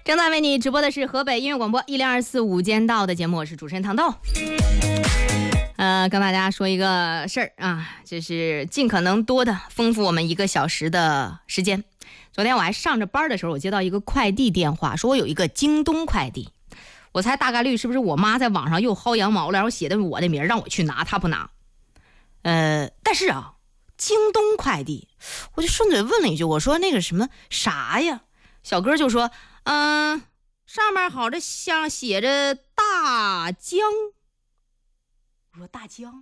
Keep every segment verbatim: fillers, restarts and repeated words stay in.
正在为你直播的是河北音乐广播一零二四午间到的节目，我是主持人糖豆。呃，跟大家说一个事儿啊，就是尽可能多的丰富我们一个小时的时间。昨天我还上着班的时候，我接到一个快递电话，说我有一个京东快递，我猜大概率是不是我妈在网上又薅羊毛了，然后写的我的名让我去拿，她不拿。呃，但是啊，京东快递，我就顺嘴问了一句，我说那个什么啥呀？小哥就说，嗯、呃，上面好着像写着大疆。我说大疆，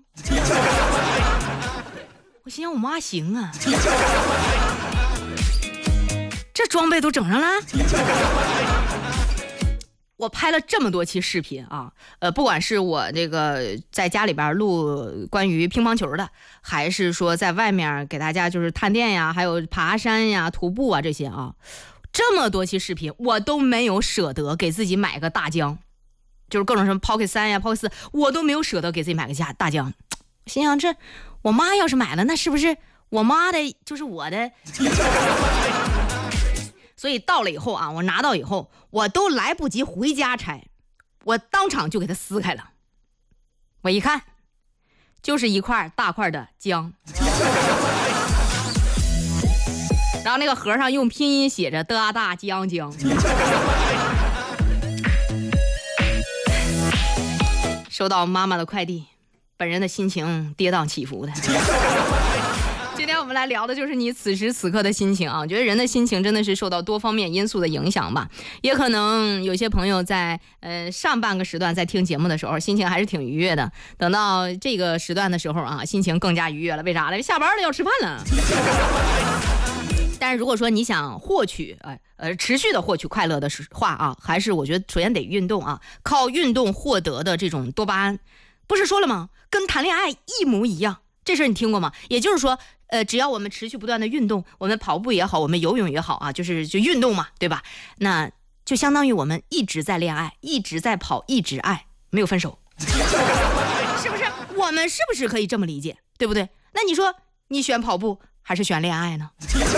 我心想我妈行啊，这装备都整上了。我拍了这么多期视频啊，呃，不管是我这个在家里边录关于乒乓球的，还是说在外面给大家就是探店呀，还有爬山呀、徒步啊这些啊，这么多期视频，我都没有舍得给自己买个大疆，就是各种什么 Pocket 三呀、Pocket 四，我都没有舍得给自己买个大疆。心想这我妈要是买了，那是不是我妈的就是我的？所以到了以后啊，我拿到以后，我都来不及回家拆，我当场就给它撕开了。我一看，就是一块大块的姜，然后那个盒上用拼音写着的大姜姜。收到妈妈的快递，本人的心情跌宕起伏的。今天我们来聊的就是你此时此刻的心情啊，我觉得人的心情真的是受到多方面因素的影响吧。也可能有些朋友在呃上半个时段在听节目的时候，心情还是挺愉悦的。等到这个时段的时候啊，心情更加愉悦了。为啥呢？下班了要吃饭了。但是如果说你想获取呃呃持续的获取快乐的话啊，还是我觉得首先得运动啊，靠运动获得的这种多巴胺，不是说了吗？跟谈恋爱一模一样。这事儿你听过吗？也就是说，呃，只要我们持续不断的运动，我们跑步也好，我们游泳也好啊，就是就运动嘛，对吧？那就相当于我们一直在恋爱，一直在跑，一直爱，没有分手，是不是？我们是不是可以这么理解？对不对？那你说你选跑步还是选恋爱呢？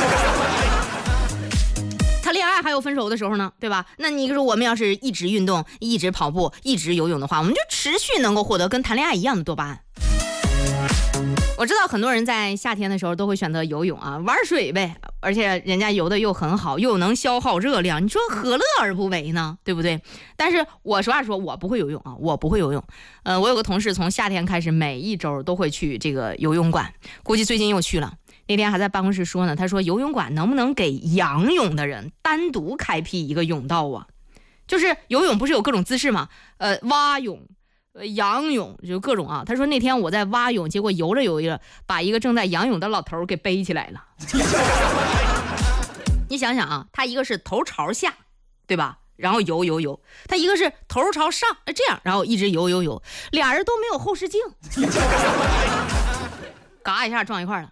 他恋爱还有分手的时候呢，对吧？那你说我们要是一直运动，一直跑步，一直游泳的话，我们就持续能够获得跟谈恋爱一样的多巴胺。我知道很多人在夏天的时候都会选择游泳啊，玩水呗，而且人家游的又很好，又能消耗热量，你说何乐而不为呢？对不对？但是我实话说，我不会游泳啊，我不会游泳。呃，我有个同事从夏天开始，每一周都会去这个游泳馆，估计最近又去了。那天还在办公室说呢，他说游泳馆能不能给仰泳的人单独开辟一个泳道啊？就是游泳不是有各种姿势吗？呃，蛙泳。仰泳就各种啊，他说那天我在蛙泳，结果游着游着把一个正在仰泳的老头给背起来了。你想想啊，他一个是头朝下，对吧？然后游游游，他一个是头朝上，这样，然后一直游游游，俩人都没有后视镜，嘎一下撞一块了。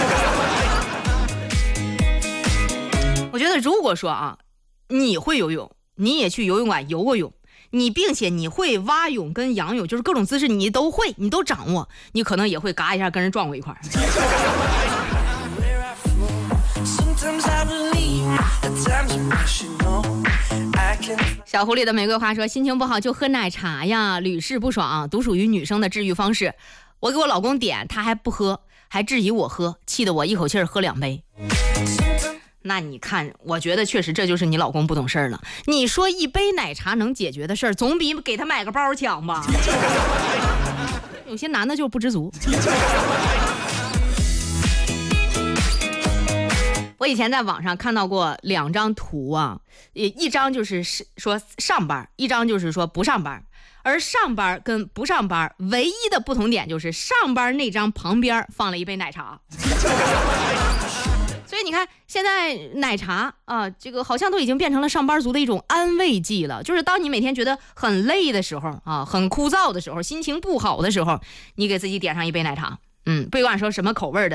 我觉得如果说啊，你会游泳，你也去游泳馆游过泳。你并且你会蛙泳跟仰泳，就是各种姿势你都会，你都掌握，你可能也会嘎一下跟人撞过一块儿。小狐狸的玫瑰花说，心情不好就喝奶茶呀，屡试不爽，独属于女生的治愈方式。我给我老公点，他还不喝，还质疑我喝，气得我一口气喝两杯。那你看，我觉得确实这就是你老公不懂事儿了。你说一杯奶茶能解决的事儿，总比给他买个包强吧？有些男的就不知足。我以前在网上看到过两张图啊，一张就是说上班，一张就是说不上班。而上班跟不上班唯一的不同点就是上班那张旁边放了一杯奶茶。所以你看，现在奶茶啊，这个好像都已经变成了上班族的一种安慰剂了。就是当你每天觉得很累的时候啊，很枯燥的时候，心情不好的时候，你给自己点上一杯奶茶，嗯，不管说什么口味的。